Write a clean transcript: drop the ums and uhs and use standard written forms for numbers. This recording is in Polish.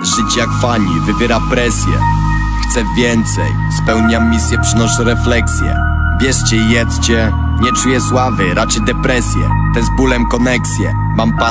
Żyć jak fani, wywiera presję. Chcę więcej, spełniam misję, przynoszę refleksję. Bierzcie i jedzcie, nie czuję sławy, raczej depresję. Te z bólem koneksję. Mam